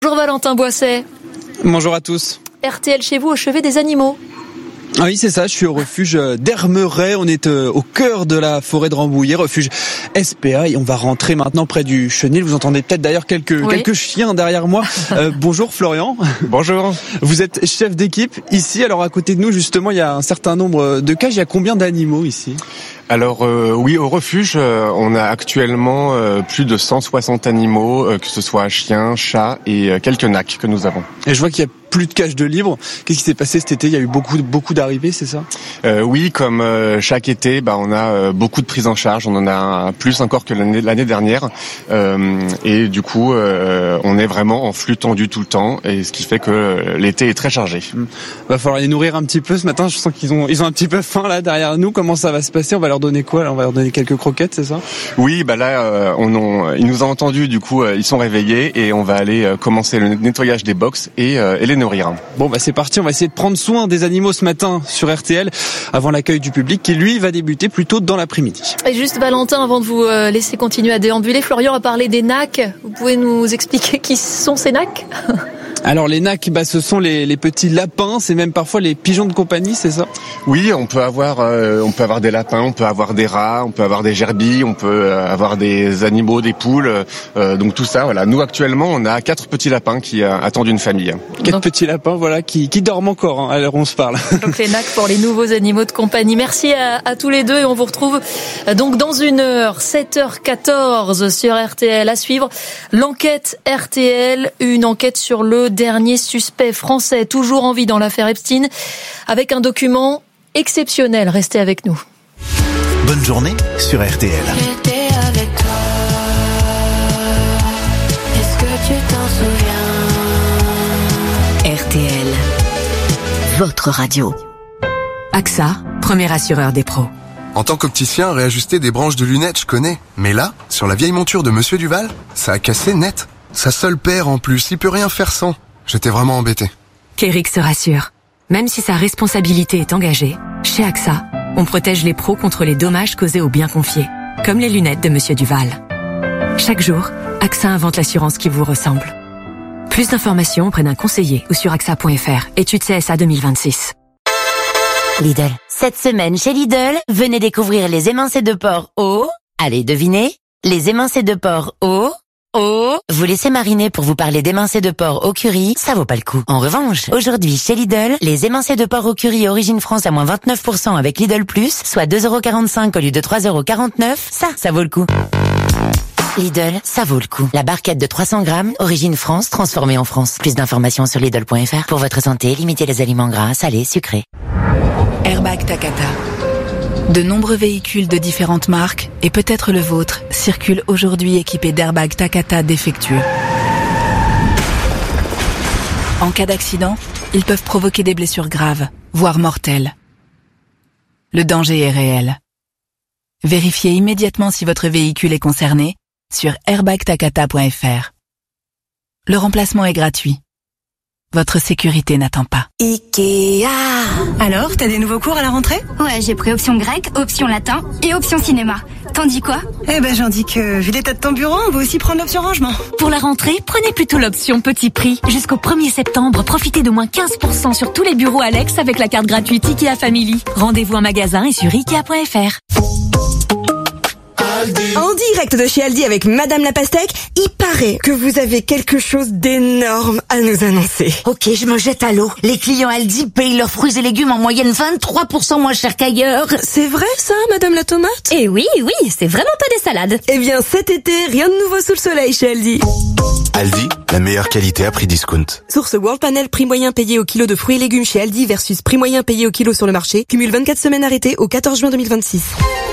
Bonjour Valentin Boisset. Bonjour à tous. RTL chez vous au chevet des animaux. Ah oui, c'est ça, je suis au refuge d'Hermeret, on est au cœur de la forêt de Rambouillet, refuge SPA, et on va rentrer maintenant près du chenil. Vous entendez peut-être d'ailleurs quelques chiens derrière moi. Bonjour Florian. Bonjour. Vous êtes chef d'équipe ici, alors à côté de nous justement il y a un certain nombre de cages, il y a combien d'animaux ici ? Alors oui, au refuge, on a actuellement plus de 160 animaux, que ce soit chiens, chats et quelques nacs que nous avons. Et je vois qu'il y a plus de cages de libre. Qu'est-ce qui s'est passé cet été ? Il y a eu beaucoup d'arrivées, c'est ça ? Oui, comme chaque été, on a beaucoup de prises en charge. On en a plus encore que l'année dernière. Et du coup, on est vraiment en flux tendu tout le temps, et ce qui fait que l'été est très chargé. Va falloir les nourrir un petit peu ce matin. Je sens qu'ils ont un petit peu faim là derrière nous. Comment ça va se passer ? On va leur donner quoi ? On va leur donner quelques croquettes, c'est ça ? Oui, là, ils nous ont entendus. Du coup, ils sont réveillés et on va aller commencer le nettoyage des box et les nourrir. Bon, c'est parti. On va essayer de prendre soin des animaux ce matin sur RTL avant l'accueil du public qui, lui, va débuter plus tôt dans l'après-midi. Et juste Valentin, avant de vous laisser continuer à déambuler, Florian a parlé des nacs. Vous pouvez nous expliquer qui sont ces nacs ? Alors les nacs, ce sont les petits lapins, c'est même parfois les pigeons de compagnie, c'est ça ? Oui, on peut avoir des lapins, on peut avoir des rats, on peut avoir des gerbilles, on peut avoir des animaux, des poules, donc tout ça, voilà. Nous actuellement, on a 4 petits lapins qui attendent une famille. 4 petits lapins, voilà, qui dorment encore, à l'heure où on se parle. Donc les nacs pour les nouveaux animaux de compagnie. Merci à tous les deux et on vous retrouve donc dans une heure, 7h14 sur RTL. À suivre l'enquête RTL, une enquête sur le dernier suspect français toujours en vie dans l'affaire Epstein, avec un document exceptionnel. Restez avec nous. Bonne journée sur RTL. J'étais avec toi. Est-ce que tu t'en souviens ? RTL, votre radio. AXA, premier assureur des pros. En tant qu'opticien, réajuster des branches de lunettes, je connais. Mais là, sur la vieille monture de Monsieur Duval, ça a cassé net. Sa seule paire en plus, il peut rien faire sans. J'étais vraiment embêté. Qu'Eric se rassure. Même si sa responsabilité est engagée, chez AXA, on protège les pros contre les dommages causés aux biens confiés, comme les lunettes de Monsieur Duval. Chaque jour, AXA invente l'assurance qui vous ressemble. Plus d'informations auprès d'un conseiller ou sur AXA.fr. Étude CSA 2026. Lidl. Cette semaine chez Lidl, venez découvrir les émincés de porc au... Allez, devinez. Les émincés de porc au... Vous laissez mariner pour vous parler d'émincés de porc au curry, ça vaut pas le coup. En revanche, aujourd'hui chez Lidl, les émincés de porc au curry origine France à moins 29% avec Lidl Plus, soit 2,45€ au lieu de 3,49€, ça vaut le coup. Lidl, ça vaut le coup. La barquette de 300 grammes, origine France, transformée en France. Plus d'informations sur Lidl.fr. Pour votre santé, limitez les aliments gras, salés, sucrés. Airbag Takata. De nombreux véhicules de différentes marques, et peut-être le vôtre, circulent aujourd'hui équipés d'airbags Takata défectueux. En cas d'accident, ils peuvent provoquer des blessures graves, voire mortelles. Le danger est réel. Vérifiez immédiatement si votre véhicule est concerné sur airbagtakata.fr. Le remplacement est gratuit. Votre sécurité n'attend pas. Ikea. Alors, t'as des nouveaux cours à la rentrée ? Ouais, j'ai pris option grec, option latin et option cinéma. T'en dis quoi ? J'en dis que, vu l'état de ton bureau, on va aussi prendre l'option rangement. Pour la rentrée, prenez plutôt l'option petit prix. Jusqu'au 1er septembre, profitez de moins 15% sur tous les bureaux Alex avec la carte gratuite Ikea Family. Rendez-vous en magasin et sur Ikea.fr. En direct de chez Aldi avec Madame la Pastèque, il paraît que vous avez quelque chose d'énorme à nous annoncer. Ok, je me jette à l'eau. Les clients Aldi payent leurs fruits et légumes en moyenne 23% moins cher qu'ailleurs. C'est vrai ça, Madame la Tomate ? Eh oui, c'est vraiment pas des salades. Eh bien, cet été, rien de nouveau sous le soleil chez Aldi. Aldi, la meilleure qualité à prix discount. Source World Panel, prix moyen payé au kilo de fruits et légumes chez Aldi versus prix moyen payé au kilo sur le marché. Cumule 24 semaines arrêtées au 14 juin 2026.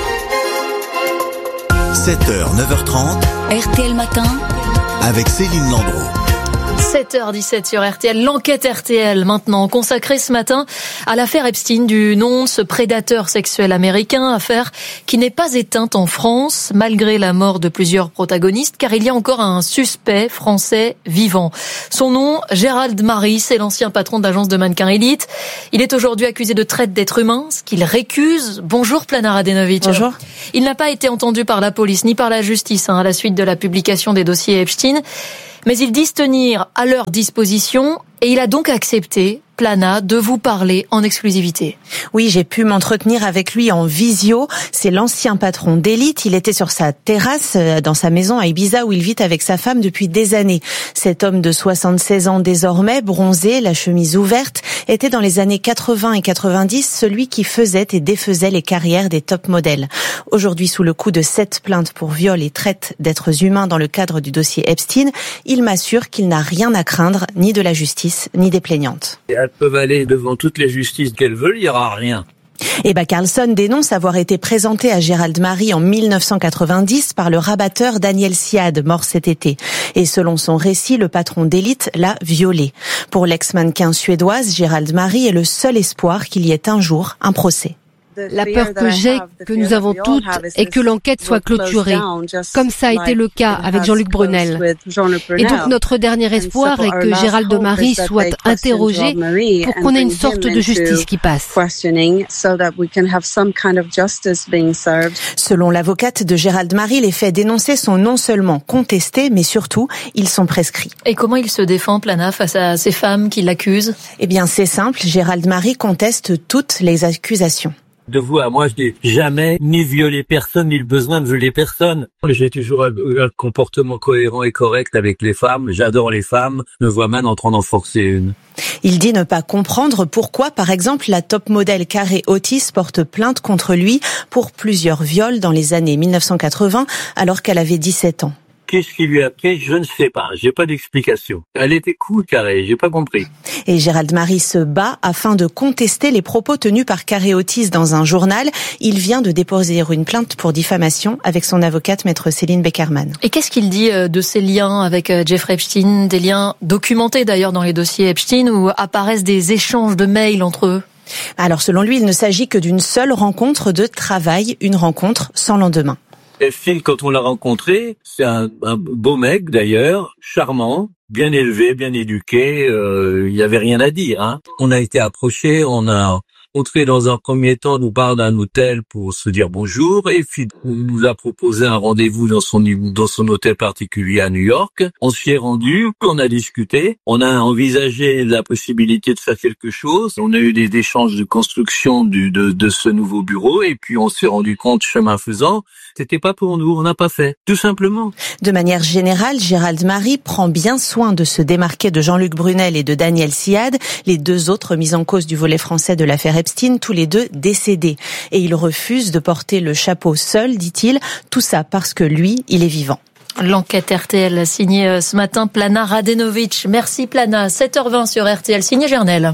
7h, 9h30. RTL Matin. Avec Céline Landreau. 7h17 sur RTL, l'enquête RTL maintenant consacrée ce matin à l'affaire Epstein, du nom de ce prédateur sexuel américain, affaire qui n'est pas éteinte en France malgré la mort de plusieurs protagonistes, car il y a encore un suspect français vivant. Son nom, Gérald Maris, c'est l'ancien patron d'agence de mannequins Elite. Il est aujourd'hui accusé de traite d'êtres humains, ce qu'il récuse. Bonjour Planar Adenovic. Bonjour. Il n'a pas été entendu par la police ni par la justice à la suite de la publication des dossiers Epstein. Mais ils disent tenir à leur disposition et il a donc accepté, Plana, de vous parler en exclusivité. Oui, j'ai pu m'entretenir avec lui en visio. C'est l'ancien patron d'Élite. Il était sur sa terrasse dans sa maison à Ibiza où il vit avec sa femme depuis des années. Cet homme de 76 ans désormais, bronzé, la chemise ouverte, était dans les années 80 et 90 celui qui faisait et défaisait les carrières des top modèles. Aujourd'hui, sous le coup de 7 plaintes pour viol et traite d'êtres humains dans le cadre du dossier Epstein, il m'assure qu'il n'a rien à craindre, ni de la justice, ni des plaignantes. Elles peuvent aller devant toutes les justices qu'elles veulent, il n'y aura rien. Ebba Carlsson dénonce avoir été présentée à Gérald Marie en 1990 par le rabatteur Daniel Siad, mort cet été. Et selon son récit, le patron d'Élite l'a violée. Pour l'ex-mannequin suédoise, Gérald Marie est le seul espoir qu'il y ait un jour un procès. La peur que j'ai, que nous avons toutes, est que l'enquête soit clôturée, comme ça a été le cas avec Jean-Luc Brunel. Et donc notre dernier espoir est que Gérald Marie soit interrogé pour qu'on ait une sorte de justice qui passe. Selon l'avocate de Gérald Marie, les faits dénoncés sont non seulement contestés, mais surtout, ils sont prescrits. Et comment il se défend, Plana, face à ces femmes qui l'accusent ? Eh bien, c'est simple, Gérald Marie conteste toutes les accusations. De vous à moi, je n'ai jamais ni violé personne, ni le besoin de violer personne. J'ai toujours un comportement cohérent et correct avec les femmes. J'adore les femmes. Me vois mal en train d'en forcer une. Il dit ne pas comprendre pourquoi, par exemple, la top modèle Carey Otis porte plainte contre lui pour plusieurs viols dans les années 1980, alors qu'elle avait 17 ans. Qu'est-ce qui lui a pris ? Je ne sais pas. J'ai pas d'explication. Elle était cool, Carey. J'ai pas compris. Et Gérald Marie se bat afin de contester les propos tenus par Carey Otis dans un journal. Il vient de déposer une plainte pour diffamation avec son avocate, maître Céline Beckerman. Et qu'est-ce qu'il dit de ces liens avec Jeffrey Epstein, des liens documentés d'ailleurs dans les dossiers Epstein où apparaissent des échanges de mails entre eux ? Alors selon lui, il ne s'agit que d'une seule rencontre de travail, une rencontre sans lendemain. Epstein, quand on l'a rencontré, c'est un beau mec d'ailleurs, charmant, bien élevé, bien éduqué, il y avait rien à dire, hein. On a été approché, on a entré dans un premier temps, nous parle d'un hôtel pour se dire bonjour, et puis on nous a proposé un rendez-vous dans son hôtel particulier à New York. On s'y est rendu, on a discuté, on a envisagé la possibilité de faire quelque chose, on a eu des échanges de construction de ce nouveau bureau, et puis on s'est rendu compte, chemin faisant, c'était pas pour nous, on n'a pas fait, tout simplement. De manière générale, Gérald Marie prend bien soin de se démarquer de Jean-Luc Brunel et de Daniel Siad, les deux autres mis en cause du volet français de l'affaire Epstein, tous les deux décédés. Et il refuse de porter le chapeau seul, dit-il, tout ça parce que lui, il est vivant. L'enquête RTL signée ce matin Plana Radenovic. Merci Plana, 7h20 sur RTL, signé Gernel.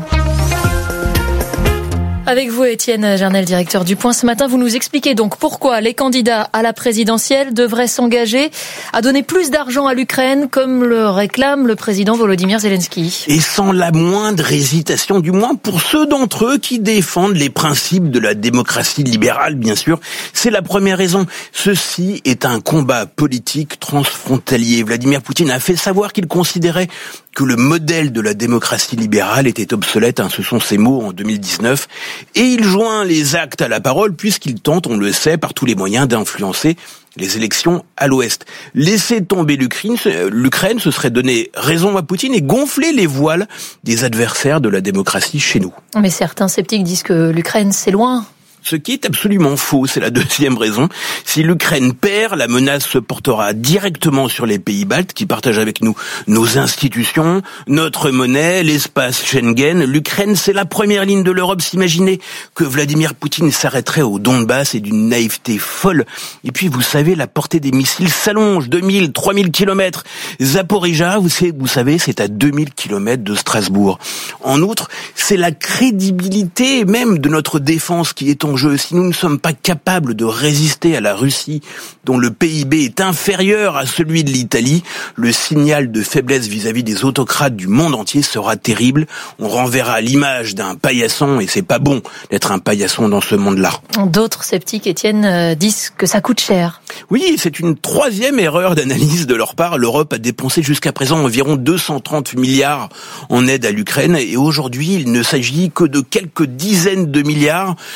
Avec vous, Étienne Gernel, directeur du Point. Ce matin, vous nous expliquez donc pourquoi les candidats à la présidentielle devraient s'engager à donner plus d'argent à l'Ukraine, comme le réclame le président Volodymyr Zelensky. Et sans la moindre hésitation, du moins pour ceux d'entre eux qui défendent les principes de la démocratie libérale, bien sûr. C'est la première raison. Ceci est un combat politique transfrontalier. Vladimir Poutine a fait savoir qu'il considérait que le modèle de la démocratie libérale était obsolète, ce sont ses mots en 2019, et il joint les actes à la parole puisqu'il tente, on le sait, par tous les moyens d'influencer les élections à l'Ouest. Laisser tomber l'Ukraine, ce serait donner raison à Poutine et gonfler les voiles des adversaires de la démocratie chez nous. Mais certains sceptiques disent que l'Ukraine, c'est loin. Ce qui est absolument faux, c'est la deuxième raison. Si l'Ukraine perd, la menace se portera directement sur les pays baltes qui partagent avec nous nos institutions, notre monnaie, l'espace Schengen. L'Ukraine, c'est la première ligne de l'Europe. S'imaginer que Vladimir Poutine s'arrêterait au Donbass est d'une naïveté folle. Et puis, vous savez, la portée des missiles s'allonge, 2000, 3000 kilomètres. Zaporizhzhia, vous savez, c'est à 2000 kilomètres de Strasbourg. En outre, c'est la crédibilité même de notre défense qui est en jeu. Si nous ne sommes pas capables de résister à la Russie, dont le PIB est inférieur à celui de l'Italie, le signal de faiblesse vis-à-vis des autocrates du monde entier sera terrible. On renverra l'image d'un paillasson, et c'est pas bon d'être un paillasson dans ce monde-là. D'autres sceptiques, Étienne, disent que ça coûte cher. Oui, c'est une troisième erreur d'analyse de leur part. L'Europe a dépensé jusqu'à présent environ 230 milliards en aide à l'Ukraine, et aujourd'hui, il ne s'agit que de quelques dizaines de milliards pour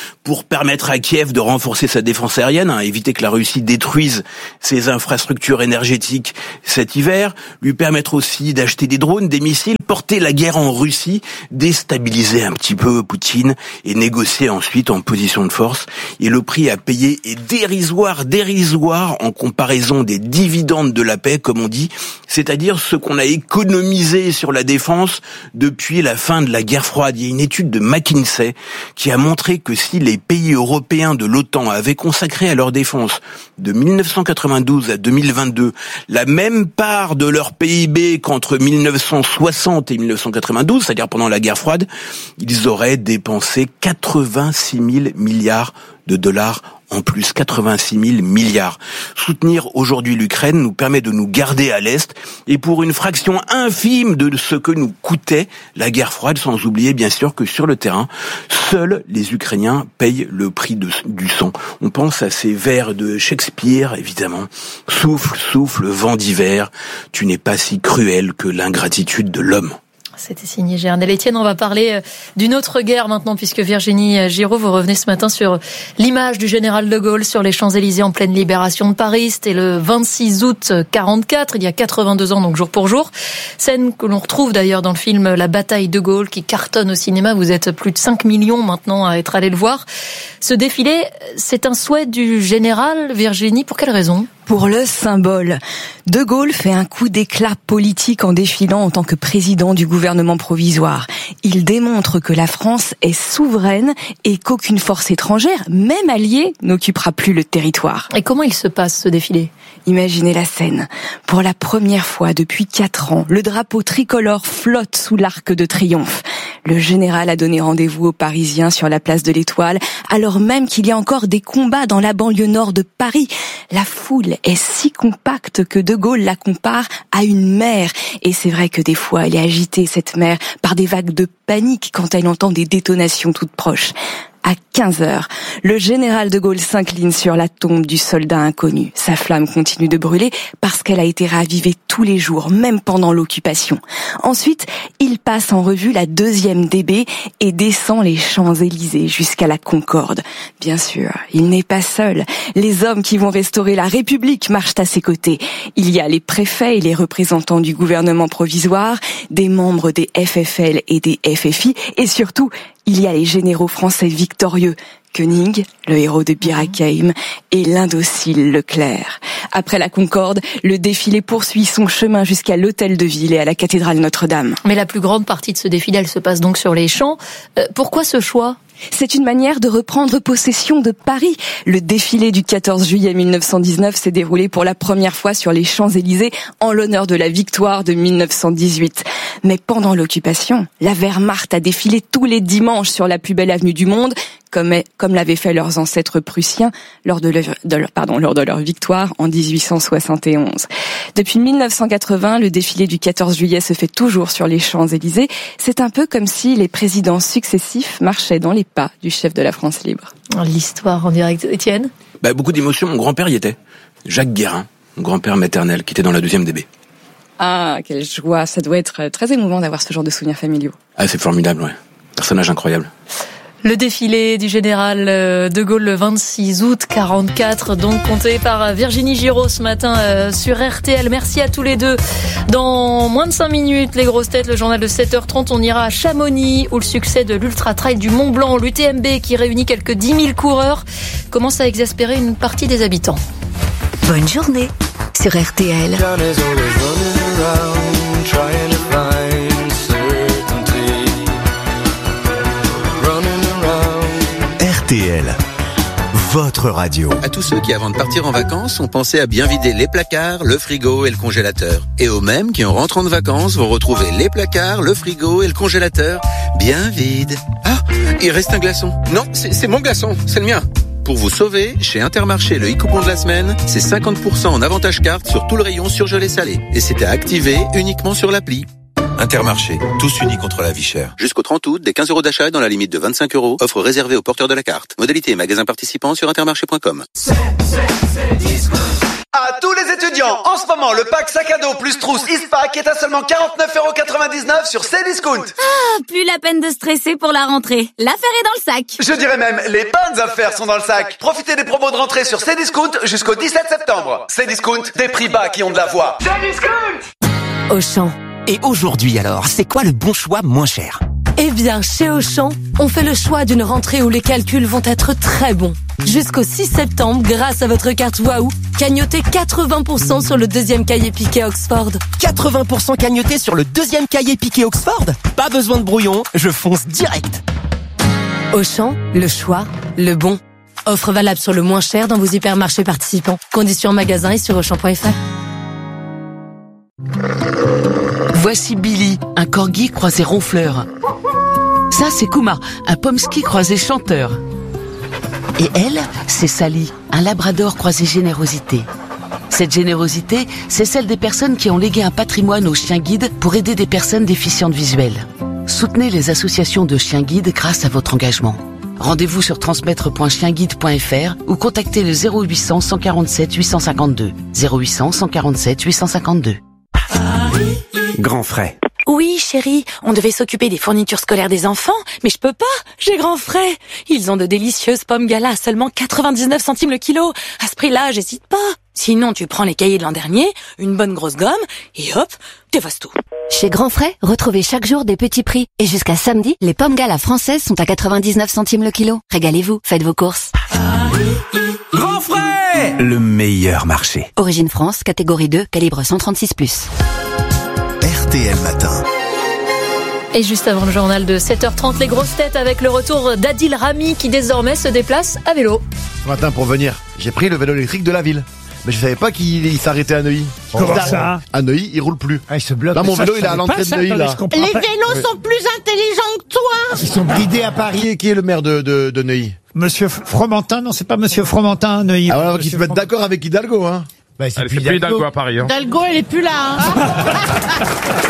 permettre à Kiev de renforcer sa défense aérienne, éviter que la Russie détruise ses infrastructures énergétiques cet hiver, lui permettre aussi d'acheter des drones, des missiles, porter la guerre en Russie, déstabiliser un petit peu Poutine et négocier ensuite en position de force. Et le prix à payer est dérisoire en comparaison des dividendes de la paix, comme on dit, c'est-à-dire ce qu'on a économisé sur la défense depuis la fin de la guerre froide. Il y a une étude de McKinsey qui a montré que si les pays européens de l'OTAN avaient consacré à leur défense de 1992 à 2022 la même part de leur PIB qu'entre 1960 et 1992, c'est-à-dire pendant la guerre froide, ils auraient dépensé 86 000 milliards de dollars en plus, 86 000 milliards. Soutenir aujourd'hui l'Ukraine nous permet de nous garder à l'Est et pour une fraction infime de ce que nous coûtait la guerre froide, sans oublier bien sûr que sur le terrain, seuls les Ukrainiens payent le prix du sang. On pense à ces vers de Shakespeare, évidemment. Souffle, souffle, vent d'hiver, tu n'es pas si cruel que l'ingratitude de l'homme. C'était signé Gérald Etienne. On va parler d'une autre guerre maintenant, puisque Virginie Giraud, vous revenez ce matin sur l'image du général de Gaulle sur les Champs-Élysées en pleine libération de Paris. C'était le 26 août 44, il y a 82 ans, donc jour pour jour. Scène que l'on retrouve d'ailleurs dans le film La bataille de Gaulle, qui cartonne au cinéma. Vous êtes plus de 5 millions maintenant à être allés le voir. Ce défilé, c'est un souhait du général, Virginie. Pour quelle raison ? Pour le symbole. De Gaulle fait un coup d'éclat politique en défilant en tant que président du gouvernement provisoire. Il démontre que la France est souveraine et qu'aucune force étrangère, même alliée, n'occupera plus le territoire. Et comment il se passe ce défilé ? Imaginez la scène. Pour la première fois depuis 4 ans, le drapeau tricolore flotte sous l'Arc de Triomphe. Le général a donné rendez-vous aux Parisiens sur la place de l'Étoile, alors même qu'il y a encore des combats dans la banlieue nord de Paris. La foule est si compacte que De Gaulle la compare à une mer. Et c'est vrai que des fois, elle est agitée, cette mer, par des vagues de panique quand elle entend des détonations toutes proches. À 15h, le général de Gaulle s'incline sur la tombe du soldat inconnu. Sa flamme continue de brûler parce qu'elle a été ravivée tous les jours, même pendant l'occupation. Ensuite, il passe en revue la 2e DB et descend les Champs-Élysées jusqu'à la Concorde. Bien sûr, il n'est pas seul. Les hommes qui vont restaurer la République marchent à ses côtés. Il y a les préfets et les représentants du gouvernement provisoire, des membres des FFL et des FFI, et surtout, il y a les généraux français victorieux, Koenig, le héros de Bir Hakeim, et l'indocile Leclerc. Après la Concorde, le défilé poursuit son chemin jusqu'à l'Hôtel de Ville et à la cathédrale Notre-Dame. Mais la plus grande partie de ce défilé, elle se passe donc sur les champs. Pourquoi ce choix ? C'est une manière de reprendre possession de Paris. Le défilé du 14 juillet 1919 s'est déroulé pour la première fois sur les Champs-Élysées en l'honneur de la victoire de 1918. Mais pendant l'occupation, la Wehrmacht a défilé tous les dimanches sur la plus belle avenue du monde, comme l'avaient fait leurs ancêtres prussiens lors de leur victoire en 1871. Depuis 1980, le défilé du 14 juillet se fait toujours sur les Champs-Élysées. C'est un peu comme si les présidents successifs marchaient dans les pas du chef de la France libre. L'histoire en direct, Étienne ? Beaucoup d'émotions. Mon grand-père y était. Jacques Guérin, mon grand-père maternel, qui était dans la 2e DB. Ah, quelle joie. Ça doit être très émouvant d'avoir ce genre de souvenirs familiaux. Ah, c'est formidable, ouais. Personnage incroyable. Le défilé du général de Gaulle le 26 août 44, donc compté par Virginie Giraud ce matin sur RTL. Merci à tous les deux. Dans moins de 5 minutes, les grosses têtes, le journal de 7h30, on ira à Chamonix où le succès de l'Ultra Trail du Mont Blanc, l'UTMB qui réunit quelques 10 000 coureurs, commence à exaspérer une partie des habitants. Bonne journée sur RTL. RTL, votre radio. À tous ceux qui, avant de partir en vacances, ont pensé à bien vider les placards, le frigo et le congélateur. Et aux mêmes qui, en rentrant de vacances, vont retrouver les placards, le frigo et le congélateur bien vides. Ah, il reste un glaçon. Non, c'est mon glaçon, c'est le mien. Pour vous sauver, chez Intermarché, le e-coupon de la semaine, c'est 50% en avantage carte sur tout le rayon surgelé salé. Et c'est à activer uniquement sur l'appli. Intermarché, tous unis contre la vie chère. Jusqu'au 30 août, des 15 € d'achat dans la limite de 25 €. Offre réservée aux porteurs de la carte. Modalité et magasins participants sur intermarché.com. À tous les étudiants, en ce moment, le pack sac à dos plus trousse Eastpak est à seulement 49,99€ sur Cdiscount. Ah, plus la peine de stresser pour la rentrée. L'affaire est dans le sac. Je dirais même, les bonnes affaires sont dans le sac. Profitez des promos de rentrée sur Cdiscount jusqu'au 17 septembre. Cdiscount, des prix bas qui ont de la voix. Cdiscount! Auchan. Et aujourd'hui alors, c'est quoi le bon choix moins cher? Eh bien, chez Auchan, on fait le choix d'une rentrée où les calculs vont être très bons. Jusqu'au 6 septembre, grâce à votre carte Waouh, cagnotez 80% sur le deuxième cahier piqué Oxford. 80% cagnoté sur le deuxième cahier piqué Oxford? Pas besoin de brouillon, je fonce direct. Auchan, le choix, le bon. Offre valable sur le moins cher dans vos hypermarchés participants. Conditions en magasin et sur Auchan.fr. Voici Billy, un corgi croisé ronfleur. Ça, c'est Kuma, un pomsky croisé chanteur. Et elle, c'est Sally, un labrador croisé générosité. Cette générosité, c'est celle des personnes qui ont légué un patrimoine aux chiens guides pour aider des personnes déficientes visuelles. Soutenez les associations de chiens guides grâce à votre engagement. Rendez-vous sur transmettre.chienguide.fr ou contactez le 0800 147 852. 0800 147 852. Grand frais. Oui, chérie, on devait s'occuper des fournitures scolaires des enfants, mais je peux pas, j'ai grand frais. Ils ont de délicieuses pommes Gala à seulement 99 centimes le kilo. À ce prix-là, j'hésite pas. Sinon, tu prends les cahiers de l'an dernier, une bonne grosse gomme, et hop, t'effaces tout. Chez Grand Frais, retrouvez chaque jour des petits prix. Et jusqu'à samedi, les pommes Gala françaises sont à 99 centimes le kilo. Régalez-vous, faites vos courses. Grand frais! Le meilleur marché. Origine France, catégorie 2, calibre 136+. RTL Matin. Et juste avant le journal de 7h30, les grosses têtes avec le retour d'Adil Rami qui désormais se déplace à vélo. Ce matin pour venir, j'ai pris le vélo électrique de la ville. Mais je savais pas qu'il s'arrêtait à Neuilly. Comment ça? À Neuilly, il roule plus. Ah, il se bloque. Là, mon vélo, il est à l'entrée de Neuilly, là. Les vélos sont plus intelligents que toi. Ils sont bridés à Paris. Qui est le maire de Neuilly? Monsieur Fromentin, non, c'est pas Monsieur Fromentin, Neuilly. Ah, alors qu'ils se mettent d'accord avec Hidalgo, hein. Bah, c'est plus Hidalgo à Paris, hein. Hidalgo, elle est plus là, hein.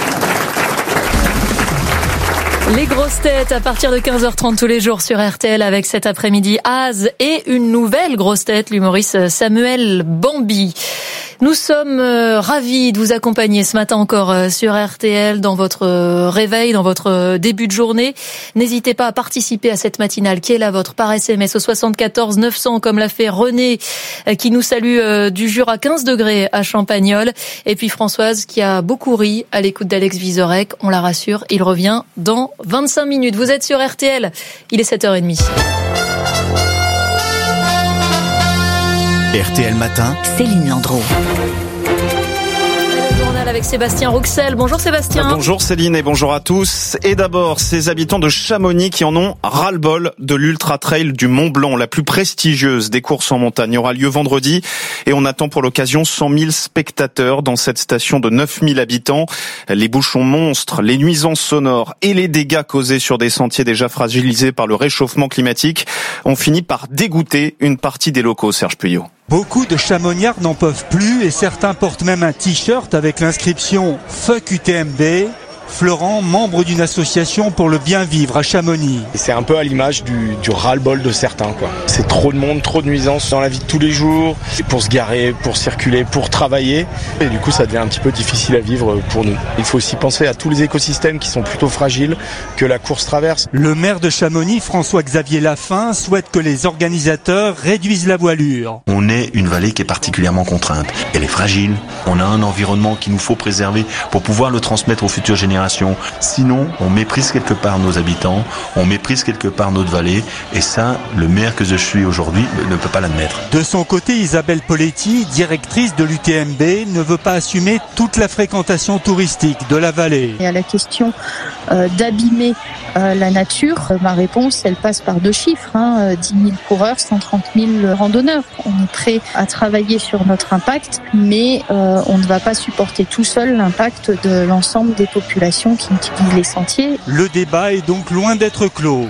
Les grosses têtes à partir de 15h30 tous les jours sur RTL avec cet après-midi Az et une nouvelle grosse tête, l'humoriste Samuel Bambi. Nous sommes ravis de vous accompagner ce matin encore sur RTL dans votre réveil, dans votre début de journée. N'hésitez pas à participer à cette matinale qui est la vôtre par SMS au 74 900 comme l'a fait René qui nous salue du Jura 15 degrés à Champagnole. Et puis Françoise qui a beaucoup ri à l'écoute d'Alex Vizorek. On la rassure, il revient dans 25 minutes. Vous êtes sur RTL, il est 7h30. RTL Matin, Céline Landreau. Avec Sébastien Rouxel. Bonjour Sébastien. Bonjour Céline et bonjour à tous. Et d'abord, ces habitants de Chamonix qui en ont ras-le-bol de l'Ultra Trail du Mont Blanc, la plus prestigieuse des courses en montagne, aura lieu vendredi et on attend pour l'occasion 100 000 spectateurs dans cette station de 9 000 habitants. Les bouchons monstres, les nuisances sonores et les dégâts causés sur des sentiers déjà fragilisés par le réchauffement climatique ont fini par dégoûter une partie des locaux, Serge Puyot. Beaucoup de chamoniards n'en peuvent plus et certains portent même un t-shirt avec l'inscription « Fuck UTMB ». Florent, membre d'une association pour le bien vivre à Chamonix. C'est un peu à l'image du ras-le-bol de certains, quoi. C'est trop de monde, trop de nuisances dans la vie de tous les jours, pour se garer, pour circuler, pour travailler. Et du coup, ça devient un petit peu difficile à vivre pour nous. Il faut aussi penser à tous les écosystèmes qui sont plutôt fragiles que la course traverse. Le maire de Chamonix, François-Xavier Lafin, souhaite que les organisateurs réduisent la voilure. On est une vallée qui est particulièrement contrainte. Elle est fragile. On a un environnement qu'il nous faut préserver pour pouvoir le transmettre aux futures générations. Sinon, on méprise quelque part nos habitants, on méprise quelque part notre vallée, et ça, le maire que je suis aujourd'hui ne peut pas l'admettre. De son côté, Isabelle Poletti, directrice de l'UTMB, ne veut pas assumer toute la fréquentation touristique de la vallée. Et à la question d'abîmer la nature, ma réponse, elle passe par deux chiffres, 10 000 coureurs, 130 000 randonneurs. On est prêt à travailler sur notre impact, mais on ne va pas supporter tout seul l'impact de l'ensemble des populations qui utilisent les sentiers. Le débat est donc loin d'être clos.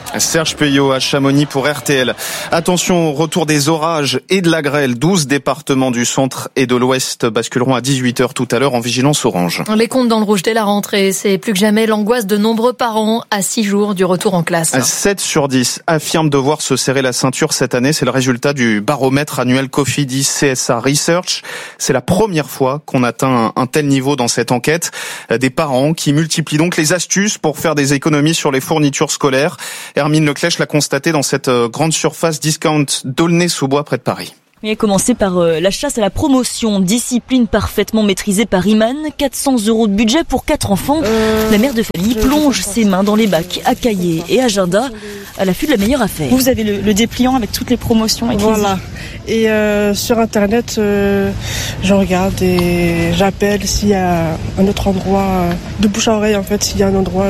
Serge Puyot à Chamonix pour RTL. Attention, retour des orages et de la grêle. 12 départements du centre et de l'ouest basculeront à 18h tout à l'heure en vigilance orange. Les comptes dans le rouge dès la rentrée, c'est plus que jamais l'angoisse de nombreux parents à 6 jours du retour en classe. 7 sur 10 affirment devoir se serrer la ceinture cette année. C'est le résultat du baromètre annuel Cofidis CSA Research. C'est la première fois qu'on atteint un tel niveau dans cette enquête. Des parents qui multiplient donc les astuces pour faire des économies sur les fournitures scolaires. Hermine Leclèche l'a constaté dans cette grande surface discount d'Aulnay-sous-Bois près de Paris. Il a commencé par la chasse à la promotion, discipline parfaitement maîtrisée par Iman, 400 € de budget pour 4 enfants. La mère de famille plonge ses mains dans les bacs à cahiers et agenda à l'affût de la meilleure affaire. Vous avez le dépliant avec toutes les promotions. Voilà. Et sur Internet, je regarde et j'appelle s'il y a un autre endroit, de bouche à oreille en fait, s'il y a un endroit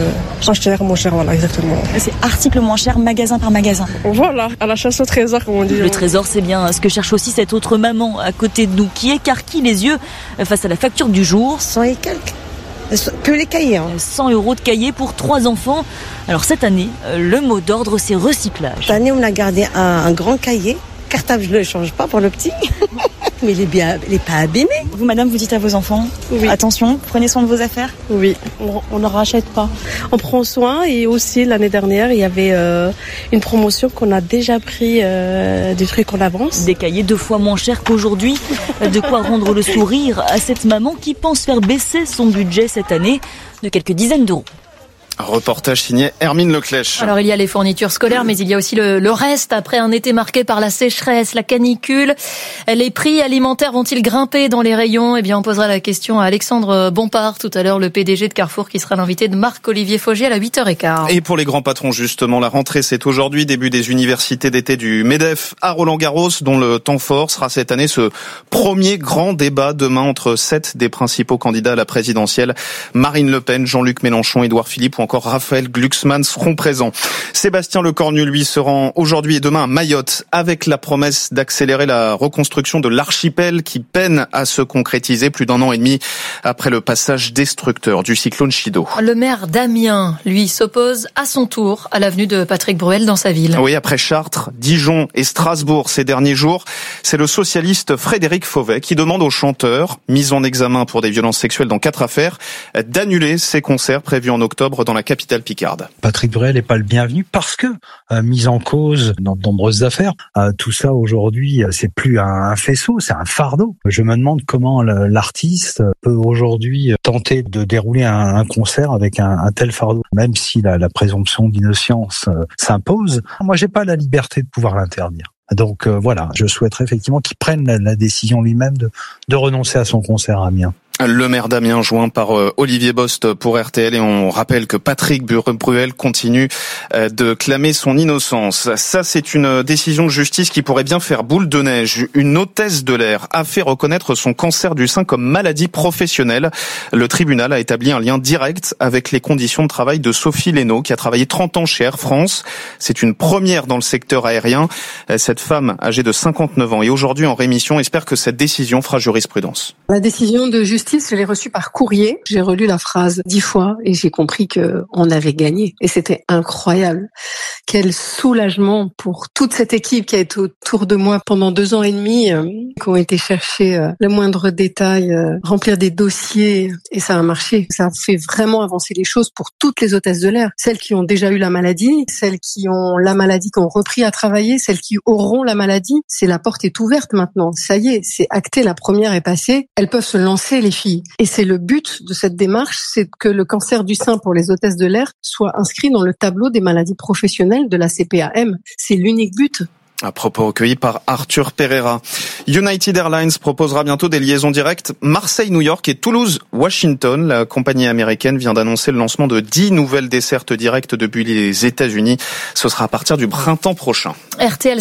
moins cher, voilà, exactement. C'est article moins cher, magasin par magasin. Voilà, à la chasse au trésor, comme on dit. Le trésor, c'est bien ce que cherche aussi cette autre maman à côté de nous, qui écarquille les yeux face à la facture du jour. 100 et quelques. Que les cahiers. 100 € de cahiers pour 3 enfants. Alors cette année, le mot d'ordre, c'est recyclage. Cette année, on a gardé un grand cahier. Cartable, je ne le change pas pour le petit. Mais il est pas abîmé. Vous, madame, vous dites à vos enfants, oui. Attention, prenez soin de vos affaires. Oui, on ne rachète pas. On prend soin et aussi l'année dernière, il y avait une promotion qu'on a déjà pris des trucs en avance. Des cahiers 2 fois moins chers qu'aujourd'hui. De quoi rendre le sourire à cette maman qui pense faire baisser son budget cette année de quelques dizaines d'euros. Reportage signé Hermine Leclèche. Alors il y a les fournitures scolaires, mais il y a aussi le reste. Après un été marqué par la sécheresse, la canicule, les prix alimentaires vont-ils grimper dans les rayons ? Eh bien, on posera la question à Alexandre Bompard tout à l'heure, le PDG de Carrefour, qui sera l'invité de Marc-Olivier Fogiel à 8h15. Et pour les grands patrons, justement, la rentrée, c'est aujourd'hui, début des universités d'été du MEDEF à Roland-Garros, dont le temps fort sera cette année ce premier grand débat demain entre 7 des principaux candidats à la présidentielle. Marine Le Pen, Jean-Luc Mélenchon, Édouard Philippe ou encore Raphaël Glucksmann seront présents. Sébastien Lecornu, lui, se rend aujourd'hui et demain à Mayotte avec la promesse d'accélérer la reconstruction de l'archipel qui peine à se concrétiser plus d'1 an et demi après le passage destructeur du cyclone Chido. Le maire d'Amiens, lui, s'oppose à son tour à l'avenue de Patrick Bruel dans sa ville. Oui, après Chartres, Dijon et Strasbourg ces derniers jours, c'est le socialiste Frédéric Fauvet qui demande au chanteur, mis en examen pour des violences sexuelles dans 4 affaires, d'annuler ses concerts prévus en octobre dans la capitale picarde. Patrick Bruel n'est pas le bienvenu parce que mis en cause dans de nombreuses affaires, tout ça aujourd'hui c'est plus un faisceau, c'est un fardeau. Je me demande comment l'artiste peut aujourd'hui tenter de dérouler un concert avec un tel fardeau, même si la présomption d'innocence s'impose. Moi, j'ai pas la liberté de pouvoir l'interdire. Donc voilà, je souhaiterais effectivement qu'il prenne la décision lui-même de renoncer à son concert à Amiens. Le maire d'Amiens joint par Olivier Bost pour RTL et on rappelle que Patrick Bruel continue de clamer son innocence. Ça, c'est une décision de justice qui pourrait bien faire boule de neige. Une hôtesse de l'air a fait reconnaître son cancer du sein comme maladie professionnelle. Le tribunal a établi un lien direct avec les conditions de travail de Sophie Leno qui a travaillé 30 ans chez Air France. C'est une première dans le secteur aérien. Cette femme âgée de 59 ans et aujourd'hui en rémission espère que cette décision fera jurisprudence. La décision de justice, je l'ai reçue par courrier. J'ai relu la phrase 10 fois et j'ai compris qu'on avait gagné. Et c'était incroyable. Quel soulagement pour toute cette équipe qui a été autour de moi pendant 2 ans et demi, qui ont été chercher le moindre détail, remplir des dossiers. Et ça a marché. Ça a fait vraiment avancer les choses pour toutes les hôtesses de l'air. Celles qui ont déjà eu la maladie, celles qui ont la maladie, qui ont repris à travailler, celles qui auront la maladie. La porte est ouverte maintenant. Ça y est, c'est acté. La première est passée. Elles peuvent se lancer, les filles. Et c'est le but de cette démarche, c'est que le cancer du sein pour les hôtesses de l'air soit inscrit dans le tableau des maladies professionnelles de la CPAM. C'est l'unique but. À propos recueilli par Arthur Pereira. United Airlines proposera bientôt des liaisons directes Marseille-New York et Toulouse-Washington. La compagnie américaine vient d'annoncer le lancement de 10 nouvelles dessertes directes depuis les États-Unis. Ce sera à partir du printemps prochain. RTL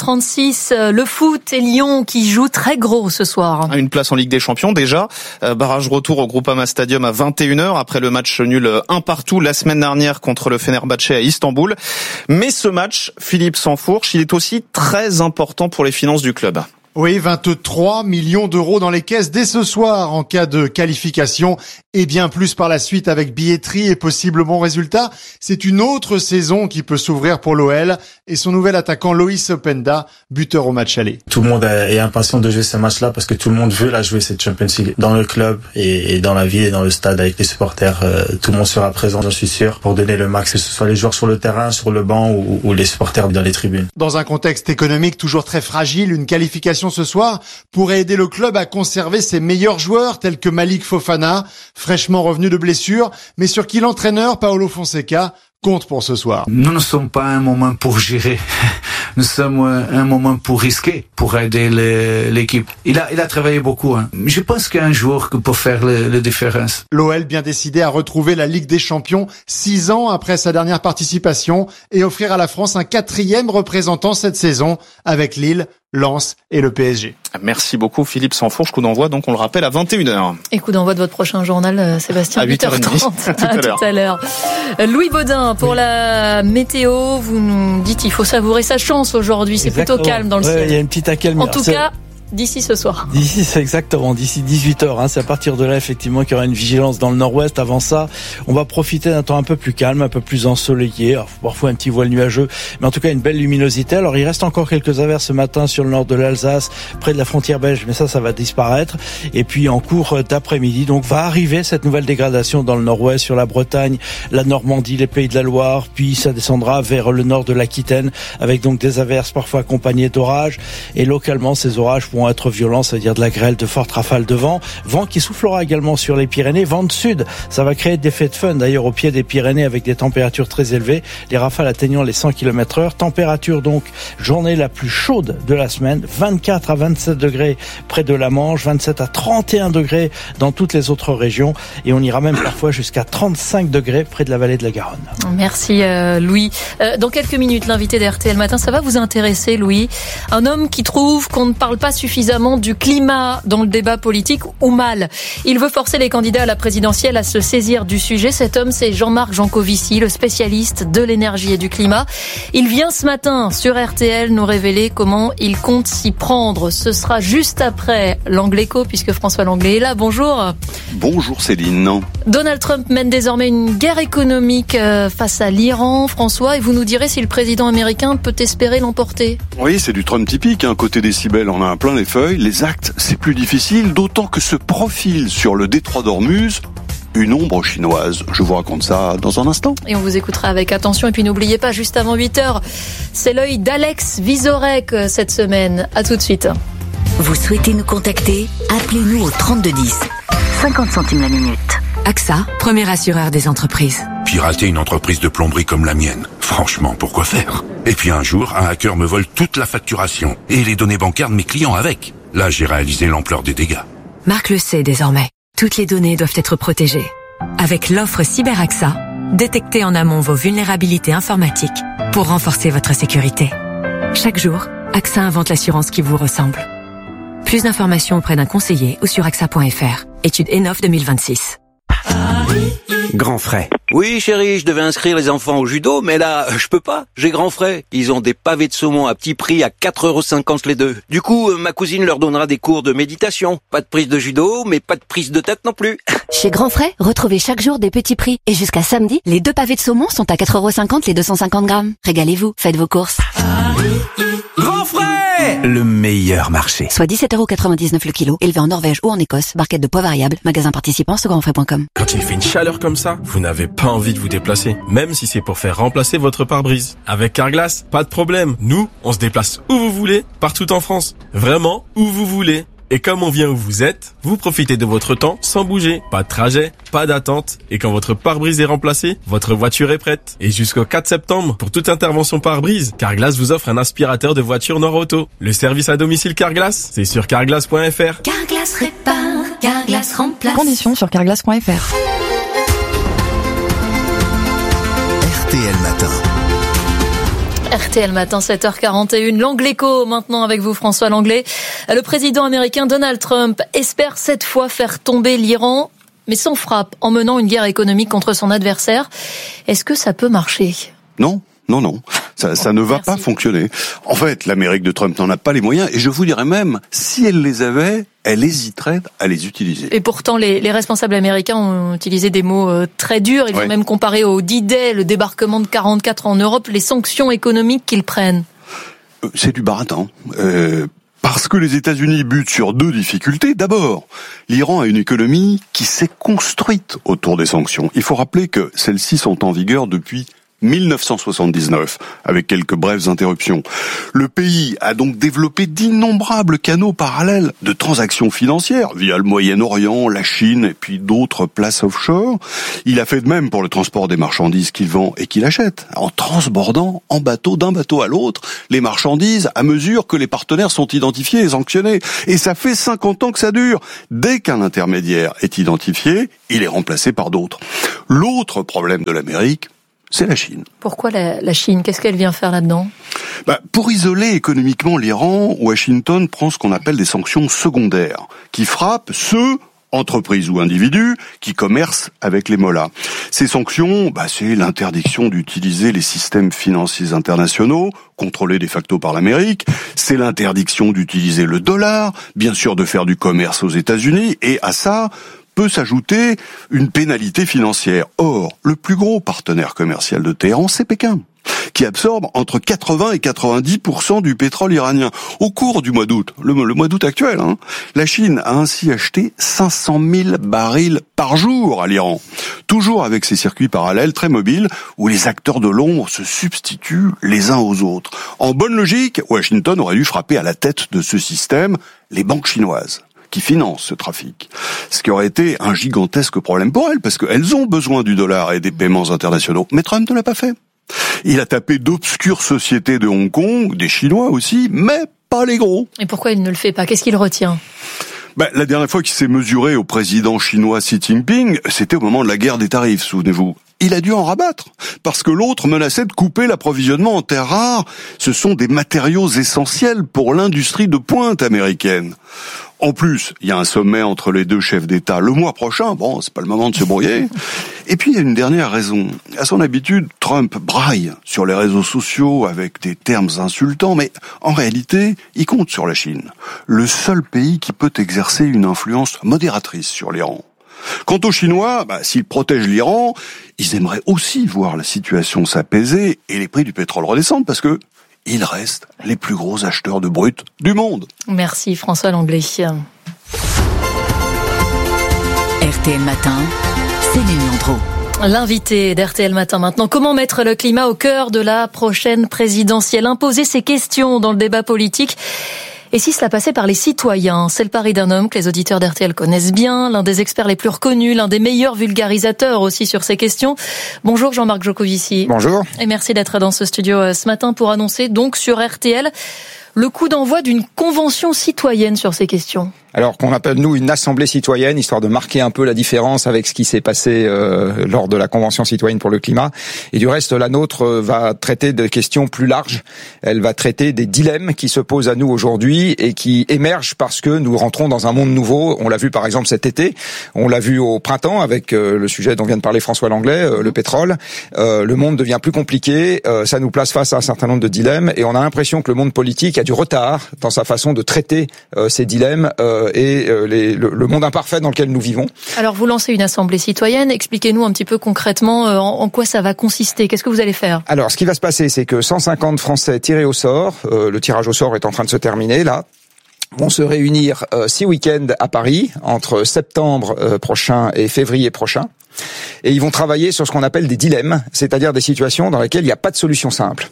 7h36, le foot et Lyon qui joue très gros ce soir. Une place en Ligue des Champions déjà. Barrage retour au Groupama Stadium à 21h après le match nul 1-1 la semaine dernière contre le Fenerbahçe à Istanbul. Mais ce match, Philippe Sansfourche, il est aussi très important pour les finances du club. Oui, 23 millions d'euros dans les caisses dès ce soir en cas de qualification et bien plus par la suite avec billetterie et possible bons résultats, c'est une autre saison qui peut s'ouvrir pour l'OL et son nouvel attaquant Loïs Openda, buteur au match aller. Tout le monde est impatient de jouer ce match-là parce que tout le monde veut la jouer, cette Champions League. Dans le club et dans la ville et dans le stade avec les supporters, tout le monde sera présent, j'en suis sûr, pour donner le max, que ce soit les joueurs sur le terrain, sur le banc ou les supporters dans les tribunes. Dans un contexte économique toujours très fragile, une qualification ce soir pourrait aider le club à conserver ses meilleurs joueurs tels que Malik Fofana, fraîchement revenu de blessure, mais sur qui l'entraîneur Paulo Fonseca compte pour ce soir. Nous ne sommes pas un moment pour gérer. Nous sommes un moment pour risquer, pour aider l'équipe. Il a travaillé beaucoup. Je pense qu'un jour que peut faire la différence. L'OL bien décidé à retrouver la Ligue des Champions 6 ans après sa dernière participation et offrir à la France un 4e représentant cette saison avec Lille, Lens et le PSG. Merci beaucoup Philippe Sansfourche. Coup d'envoi, donc on le rappelle, à 21h. Et coup d'envoi de votre prochain journal, Sébastien, à 8h30. Tout à l'heure. Louis Baudin, pour la météo, vous nous dites qu'il faut savourer sa chance aujourd'hui. C'est plutôt calme dans le ciel. Il y a une petite accalmie. En tout cas, d'ici ce soir. D'ici, c'est exactement, d'ici 18h. C'est à partir de là, effectivement, qu'il y aura une vigilance dans le nord-ouest. Avant ça, on va profiter d'un temps un peu plus calme, un peu plus ensoleillé. Alors, parfois un petit voile nuageux, mais en tout cas une belle luminosité. Alors, il reste encore quelques averses ce matin sur le nord de l'Alsace, près de la frontière belge, mais ça va disparaître. Et puis, en cours d'après-midi, donc, va arriver cette nouvelle dégradation dans le nord-ouest, sur la Bretagne, la Normandie, les Pays de la Loire. Puis, ça descendra vers le nord de l'Aquitaine, avec donc des averses parfois accompagnées d'orages. Et localement, ces orages pourront être violents, c'est-à-dire de la grêle, de fortes rafales de vent. Vent qui soufflera également sur les Pyrénées. Vent de sud, ça va créer des effets de fun d'ailleurs au pied des Pyrénées avec des températures très élevées. Les rafales atteignant les 100 km/h. Température donc, journée la plus chaude de la semaine. 24 à 27 degrés près de la Manche, 27 à 31 degrés dans toutes les autres régions. Et on ira même parfois jusqu'à 35 degrés près de la vallée de la Garonne. Merci Louis. Dans quelques minutes, l'invité d'RTL Matin, ça va vous intéresser Louis. Un homme qui trouve qu'on ne parle pas suffisamment du climat dans le débat politique ou mal. Il veut forcer les candidats à la présidentielle à se saisir du sujet. Cet homme, c'est Jean-Marc Jancovici, le spécialiste de l'énergie et du climat. Il vient ce matin sur RTL nous révéler comment il compte s'y prendre. Ce sera juste après l'Angléco, puisque François Langlais est là. Bonjour. Bonjour Céline. Donald Trump mène désormais une guerre économique face à l'Iran, François, et vous nous direz si le président américain peut espérer l'emporter. Oui, c'est du Trump typique. Côté décibels, on a un plein les feuilles. Les actes, c'est plus difficile, d'autant que se profile sur le détroit d'Ormuz une ombre chinoise. Je vous raconte ça dans un instant. Et on vous écoutera avec attention. Et puis n'oubliez pas, juste avant 8h, c'est l'œil d'Alex Vizorek cette semaine. À tout de suite. Vous souhaitez nous contacter? Appelez-nous au 3210. 50 centimes la minute. AXA, premier assureur des entreprises. Pirater une entreprise de plomberie comme la mienne, franchement, pourquoi faire? Et puis un jour, un hacker me vole toute la facturation et les données bancaires de mes clients avec. Là, j'ai réalisé l'ampleur des dégâts. Marc le sait désormais. Toutes les données doivent être protégées. Avec l'offre CyberAXA, détectez en amont vos vulnérabilités informatiques pour renforcer votre sécurité. Chaque jour, AXA invente l'assurance qui vous ressemble. Plus d'informations auprès d'un conseiller ou sur AXA.fr. Étude ENOF 2026. Grand frais. Oui, chérie, je devais inscrire les enfants au judo, mais là, je peux pas. J'ai grand frais. Ils ont des pavés de saumon à petit prix à 4,50 € les deux. Du coup, ma cousine leur donnera des cours de méditation. Pas de prise de judo, mais pas de prise de tête non plus. Chez Grand Frais, retrouvez chaque jour des petits prix. Et jusqu'à samedi, les 2 pavés de saumon sont à 4,50 € les 250 grammes. Régalez-vous, faites vos courses. Grand frais! Le meilleur marché. Soit 17,99 € le kilo, élevé en Norvège ou en Écosse, barquette de poids variable, magasin participant sur grandfrais.com. Quand il fait une chaleur comme ça, vous n'avez pas envie de vous déplacer, même si c'est pour faire remplacer votre pare-brise. Avec Carglass, pas de problème. Nous, on se déplace où vous voulez, partout en France. Vraiment, où vous voulez. Et comme on vient où vous êtes, vous profitez de votre temps sans bouger. Pas de trajet, pas d'attente. Et quand votre pare-brise est remplacé, votre voiture est prête. Et jusqu'au 4 septembre, pour toute intervention pare-brise, Carglass vous offre un aspirateur de voiture Nord-Auto. Le service à domicile Carglass, c'est sur carglass.fr. Carglass répare, Carglass remplace. Conditions sur carglass.fr. RTL Matin. RTL Matin, 7h41. L'Angléco, maintenant avec vous, François Langlais. Le président américain Donald Trump espère cette fois faire tomber l'Iran, mais sans frappe, en menant une guerre économique contre son adversaire. Est-ce que ça peut marcher ? Non. Ça ne va pas fonctionner. En fait, l'Amérique de Trump n'en a pas les moyens, et je vous dirais même, si elle les avait, elle hésiterait à les utiliser. Et pourtant, les responsables américains ont utilisé des mots très durs. Ils ont même comparé au D-Day, le débarquement de 44 en Europe, les sanctions économiques qu'ils prennent. C'est du baratin. Parce que les États-Unis butent sur deux difficultés. D'abord, l'Iran a une économie qui s'est construite autour des sanctions. Il faut rappeler que celles-ci sont en vigueur depuis 1979, avec quelques brèves interruptions. Le pays a donc développé d'innombrables canaux parallèles de transactions financières via le Moyen-Orient, la Chine et puis d'autres places offshore. Il a fait de même pour le transport des marchandises qu'il vend et qu'il achète, en transbordant en bateau d'un bateau à l'autre les marchandises à mesure que les partenaires sont identifiés et sanctionnés. Et ça fait 50 ans que ça dure. Dès qu'un intermédiaire est identifié, il est remplacé par d'autres. L'autre problème de l'Amérique, c'est la Chine. Pourquoi la Chine ? Qu'est-ce qu'elle vient faire là-dedans ? Pour isoler économiquement l'Iran, Washington prend ce qu'on appelle des sanctions secondaires, qui frappent ceux, entreprises ou individus, qui commercent avec les mollahs. Ces sanctions, c'est l'interdiction d'utiliser les systèmes financiers internationaux, contrôlés de facto par l'Amérique, c'est l'interdiction d'utiliser le dollar, bien sûr de faire du commerce aux États-Unis, et à ça peut s'ajouter une pénalité financière. Or, le plus gros partenaire commercial de Téhéran, c'est Pékin, qui absorbe entre 80 et 90% du pétrole iranien. Au cours du mois d'août, le mois d'août actuel, la Chine a ainsi acheté 500 000 barils par jour à l'Iran. Toujours avec ces circuits parallèles très mobiles, où les acteurs de l'ombre se substituent les uns aux autres. En bonne logique, Washington aurait dû frapper à la tête de ce système les banques chinoises qui financent ce trafic. Ce qui aurait été un gigantesque problème pour elles, parce qu'elles ont besoin du dollar et des paiements internationaux. Mais Trump ne l'a pas fait. Il a tapé d'obscures sociétés de Hong Kong, des Chinois aussi, mais pas les gros. Et pourquoi il ne le fait pas ? Qu'est-ce qu'il retient ? La dernière fois qu'il s'est mesuré au président chinois Xi Jinping, c'était au moment de la guerre des tarifs, souvenez-vous. Il a dû en rabattre, parce que l'autre menaçait de couper l'approvisionnement en terres rares. Ce sont des matériaux essentiels pour l'industrie de pointe américaine. En plus, il y a un sommet entre les deux chefs d'État le mois prochain. Bon, c'est pas le moment de se brouiller. Et puis, il y a une dernière raison. À son habitude, Trump braille sur les réseaux sociaux avec des termes insultants, mais en réalité, il compte sur la Chine. Le seul pays qui peut exercer une influence modératrice sur l'Iran. Quant aux Chinois, s'ils protègent l'Iran, ils aimeraient aussi voir la situation s'apaiser et les prix du pétrole redescendre, parce que ils restent les plus gros acheteurs de brut du monde. Merci François Langlais. RTL Matin, Céline Landreau. L'invité d'RTL Matin maintenant. Comment mettre le climat au cœur de la prochaine présidentielle ? Imposer ces questions dans le débat politique. Et si cela passait par les citoyens ? C'est le pari d'un homme que les auditeurs d'RTL connaissent bien, l'un des experts les plus reconnus, l'un des meilleurs vulgarisateurs aussi sur ces questions. Bonjour Jean-Marc Jancovici. Bonjour. Et merci d'être dans ce studio ce matin pour annoncer donc sur RTL le coup d'envoi d'une convention citoyenne sur ces questions. Alors qu'on appelle nous une assemblée citoyenne, histoire de marquer un peu la différence avec ce qui s'est passé lors de la Convention citoyenne pour le climat. Et du reste, la nôtre va traiter de questions plus larges. Elle va traiter des dilemmes qui se posent à nous aujourd'hui et qui émergent parce que nous rentrons dans un monde nouveau. On l'a vu par exemple cet été, on l'a vu au printemps avec le sujet dont vient de parler François Langlais, le pétrole. Le monde devient plus compliqué, ça nous place face à un certain nombre de dilemmes et on a l'impression que le monde politique a du retard dans sa façon de traiter ces dilemmes et le monde imparfait dans lequel nous vivons. Alors vous lancez une assemblée citoyenne, expliquez-nous un petit peu concrètement en quoi ça va consister, qu'est-ce que vous allez faire ? Alors ce qui va se passer, c'est que 150 Français tirés au sort, le tirage au sort est en train de se terminer là, vont se réunir 6 week-ends à Paris entre septembre prochain et février prochain. Et ils vont travailler sur ce qu'on appelle des dilemmes, c'est-à-dire des situations dans lesquelles il n'y a pas de solution simple.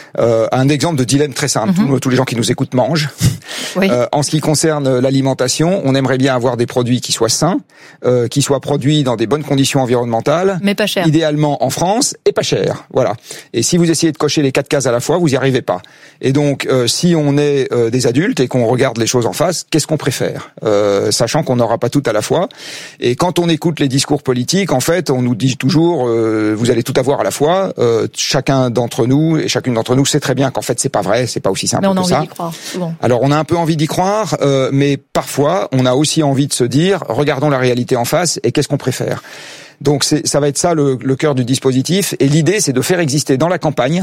Un exemple de dilemme très simple, tous les gens qui nous écoutent mangent. Oui. En ce qui concerne l'alimentation, on aimerait bien avoir des produits qui soient sains, qui soient produits dans des bonnes conditions environnementales, mais pas cher. Idéalement en France et pas cher. Voilà. Et si vous essayez de cocher les 4 cases à la fois, vous n'y arrivez pas. Et donc, si on est des adultes et qu'on regarde les choses en face, qu'est-ce qu'on préfère, sachant qu'on n'aura pas tout à la fois. Et quand on écoute les discours politiques, en fait, on nous dit toujours, vous allez tout avoir à la fois. Chacun d'entre nous et chacune d'entre nous sait très bien qu'en fait c'est pas vrai, c'est pas aussi simple que ça. Mais on a envie d'y croire. Bon. Alors on a un peu envie d'y croire, mais parfois on a aussi envie de se dire, regardons la réalité en face et qu'est-ce qu'on préfère. Donc ça va être ça le cœur du dispositif. Et l'idée c'est de faire exister dans la campagne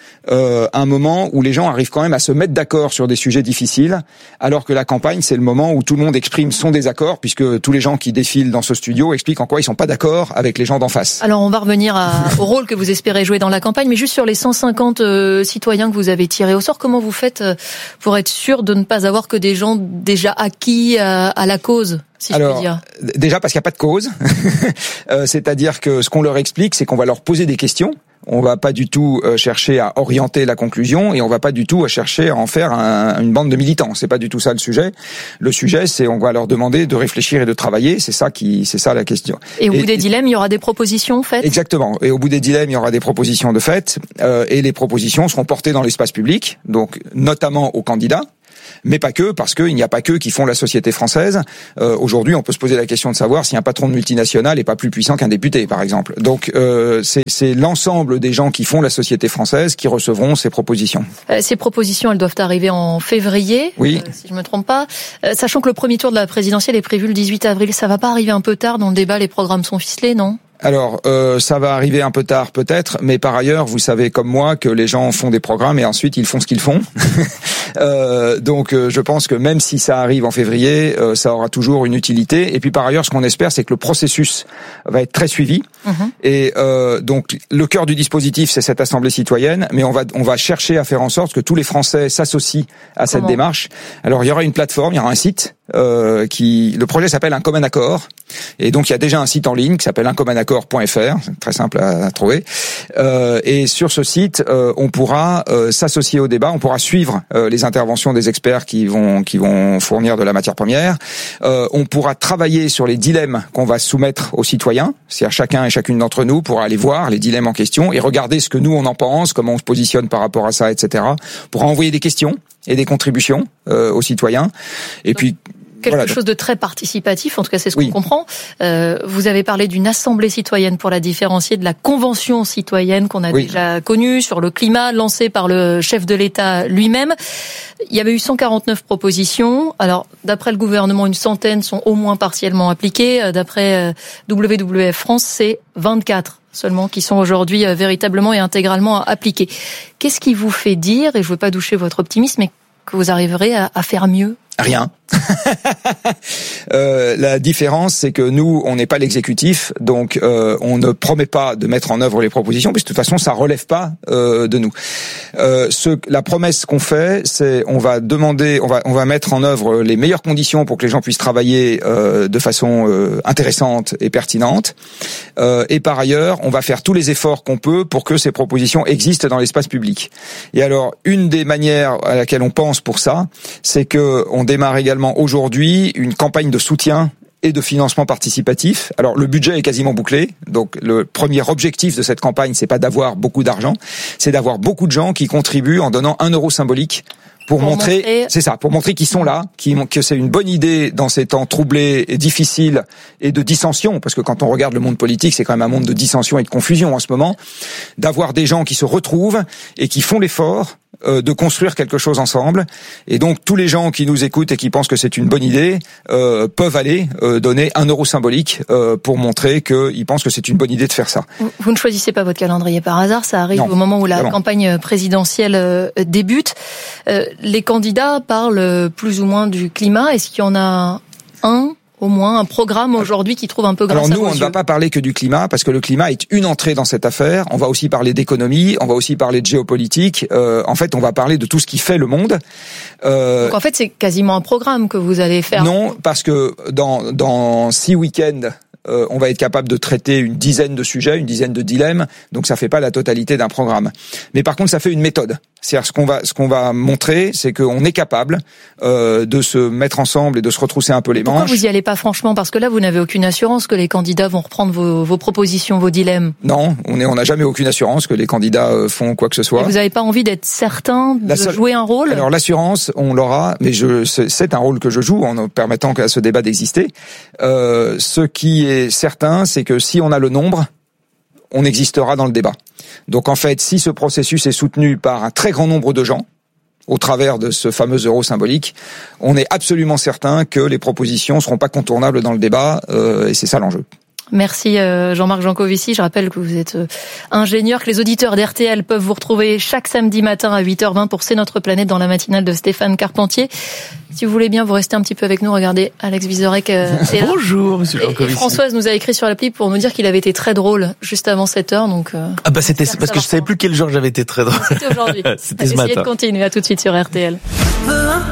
un moment où les gens arrivent quand même à se mettre d'accord sur des sujets difficiles, alors que la campagne, c'est le moment où tout le monde exprime son désaccord, puisque tous les gens qui défilent dans ce studio expliquent en quoi ils sont pas d'accord avec les gens d'en face. Alors on va revenir au rôle que vous espérez jouer dans la campagne, mais juste sur les 150 citoyens que vous avez tirés au sort, comment vous faites pour être sûr de ne pas avoir que des gens déjà acquis à la cause, si je puis dire? Déjà parce qu'il n'y a pas de cause, c'est-à-dire que ce qu'on leur explique, c'est qu'on va leur poser des questions. On va pas du tout chercher à orienter la conclusion et on va pas du tout chercher à en faire une bande de militants. C'est pas du tout ça le sujet. Le sujet, c'est on va leur demander de réfléchir et de travailler. C'est ça la question. Et au bout des dilemmes, il y aura des propositions faites. Exactement. Et au bout des dilemmes, il y aura des propositions de fait. Et les propositions seront portées dans l'espace public, donc notamment aux candidats. Mais pas que, parce qu'il n'y a pas que qui font la société française. Aujourd'hui, on peut se poser la question de savoir si un patron de multinationale est pas plus puissant qu'un député, par exemple. Donc, c'est l'ensemble des gens qui font la société française qui recevront ces propositions. Ces propositions, elles doivent arriver en février, oui. Si je me trompe pas. Sachant que le premier tour de la présidentielle est prévu le 18 avril, ça va pas arriver un peu tard dans le débat, les programmes sont ficelés, non ? Alors, ça va arriver un peu tard peut-être, mais par ailleurs, vous savez comme moi que les gens font des programmes et ensuite ils font ce qu'ils font. Donc, je pense que même si ça arrive en février, ça aura toujours une utilité. Et puis par ailleurs, ce qu'on espère, c'est que le processus va être très suivi. Et donc, le cœur du dispositif, c'est cette assemblée citoyenne, mais on va chercher à faire en sorte que tous les Français s'associent à cette démarche. Alors, il y aura une plateforme, il y aura un site. Le projet s'appelle Un commun accord, et donc il y a déjà un site en ligne qui s'appelle uncommunaccord.fr, c'est très simple à trouver, et sur ce site on pourra s'associer au débat, on pourra suivre les interventions des experts qui vont fournir de la matière première, on pourra travailler sur les dilemmes qu'on va soumettre aux citoyens, c'est-à-dire chacun et chacune d'entre nous pourra aller voir les dilemmes en question et regarder ce que nous on en pense, comment on se positionne par rapport à ça, etc. On pourra envoyer des questions et des contributions aux citoyens. Et puis quelque chose de très participatif, en tout cas c'est ce qu'on comprend. Vous avez parlé d'une assemblée citoyenne pour la différencier de la convention citoyenne qu'on a déjà connue sur le climat, lancée par le chef de l'État lui-même. Il y avait eu 149 propositions. Alors, d'après le gouvernement, une centaine sont au moins partiellement appliquées. D'après WWF France, c'est 24 seulement qui sont aujourd'hui véritablement et intégralement appliquées. Qu'est-ce qui vous fait dire, et je ne veux pas doucher votre optimisme, mais que vous arriverez à faire mieux? Rien. La différence, c'est que nous, on n'est pas l'exécutif, donc on ne promet pas de mettre en œuvre les propositions, puisque de toute façon, ça relève pas de nous. La promesse qu'on fait, c'est on va mettre en œuvre les meilleures conditions pour que les gens puissent travailler de façon intéressante et pertinente. Et par ailleurs, on va faire tous les efforts qu'on peut pour que ces propositions existent dans l'espace public. Et alors, une des manières à laquelle on pense pour ça, c'est que on démarre également aujourd'hui une campagne de soutien et de financement participatif. Alors le budget est quasiment bouclé, donc le premier objectif de cette campagne, c'est pas d'avoir beaucoup d'argent, c'est d'avoir beaucoup de gens qui contribuent en donnant 1 euro symbolique pour montrer, c'est ça, pour montrer qu'ils sont là, que c'est une bonne idée dans ces temps troublés et difficiles et de dissension, parce que quand on regarde le monde politique, c'est quand même un monde de dissension et de confusion en ce moment, d'avoir des gens qui se retrouvent et qui font l'effort de construire quelque chose ensemble. Et donc tous les gens qui nous écoutent et qui pensent que c'est une bonne idée peuvent aller donner 1 euro symbolique pour montrer qu'ils pensent que c'est une bonne idée de faire ça. Vous ne choisissez pas votre calendrier par hasard, ça arrive au moment où la campagne présidentielle débute. Les candidats parlent plus ou moins du climat. Est-ce qu'il y en a au moins un programme aujourd'hui qui trouve un peu grâce à vos yeux? Alors nous, on ne va pas parler que du climat, parce que le climat est une entrée dans cette affaire. On va aussi parler d'économie, on va aussi parler de géopolitique. En fait, on va parler de tout ce qui fait le monde. Donc en fait, c'est quasiment un programme que vous allez faire. Non, parce que dans 6 week-ends, on va être capable de traiter une dizaine de sujets, une dizaine de dilemmes, donc ça fait pas la totalité d'un programme. Mais par contre, ça fait une méthode. C'est-à-dire ce qu'on va montrer, c'est qu'on est capable de se mettre ensemble et de se retrousser un peu les manches. Pourquoi vous y allez pas franchement? Parce que là, vous n'avez aucune assurance que les candidats vont reprendre vos propositions, vos dilemmes. Non, on n'a jamais aucune assurance que les candidats font quoi que ce soit. Et vous n'avez pas envie d'être certain de jouer un rôle? Alors l'assurance, on l'aura, mais c'est un rôle que je joue en permettant à ce débat d'exister. Ce qui est certain, c'est que si on a le nombre, on existera dans le débat. Donc en fait, si ce processus est soutenu par un très grand nombre de gens, au travers de ce fameux euro symbolique, on est absolument certain que les propositions seront pas contournables dans le débat, et c'est ça l'enjeu. Merci Jean-Marc Jancovici. Je rappelle que vous êtes ingénieur, que les auditeurs d'RTL peuvent vous retrouver chaque samedi matin à 8h20 pour C'est notre planète dans la matinale de Stéphane Carpentier. Si vous voulez bien, vous restez un petit peu avec nous. Regardez, Alex Vizorek est là. Bonjour, monsieur Jancovici. Et Françoise nous a écrit sur l'appli pour nous dire qu'il avait été très drôle juste avant 7h. Donc, c'était parce que je savais plus quel jour j'avais été très drôle. C'était aujourd'hui. C'était ce matin. Essayez de continuer. À tout de suite sur RTL.